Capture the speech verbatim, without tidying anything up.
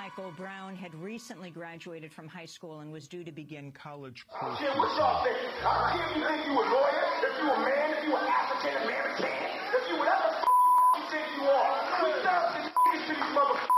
Michael Brown had recently graduated from high school and was due to begin college courses. Shit, what y'all think? I care if you think you a lawyer, if you a man, if you an African American, if you whatever the f*** you think you are. We serve this to these motherfuckers.